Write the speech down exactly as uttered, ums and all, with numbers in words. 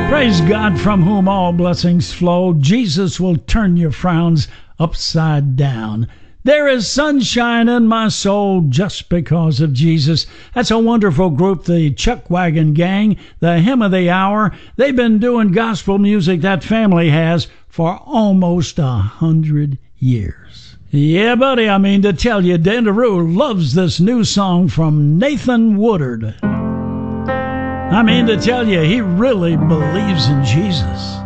Praise God from whom all blessings flow. Jesus will turn your frowns upside down. There is sunshine in my soul just because of Jesus. That's a wonderful group, the Chuck Wagon Gang, the hymn of the hour. They've been doing gospel music, that family has, for almost a hundred years. Yeah, buddy, I mean to tell you, Dandaroo loves this new song from Nathan Woodard. I mean to tell you, he really believes in Jesus.